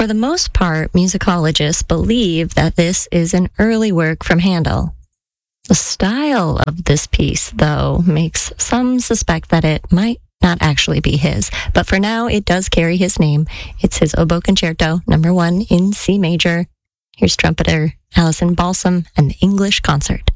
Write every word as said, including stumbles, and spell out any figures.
For the most part, musicologists believe that this is an early work from Handel. The style of this piece, though, makes some suspect that it might not actually be his, but for now it does carry his name. It's his Oboe Concerto, number one in C major. Here's trumpeter Alison Balsam and the English Concert.